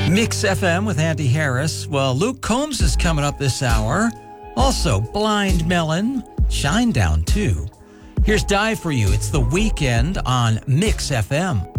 Mix FM with Andy Harris. Well, Luke Combs is coming up this hour. Also, Blind Melon, Shinedown too. Here's Die For You. It's The Weekend on Mix FM.